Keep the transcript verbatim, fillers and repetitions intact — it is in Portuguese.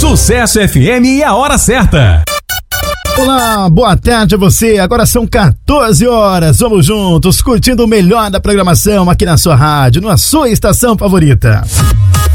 Sucesso F M e a hora certa. Olá, boa tarde a você. Agora são quatorze horas. Vamos juntos, curtindo o melhor da programação aqui na sua rádio, na sua estação favorita.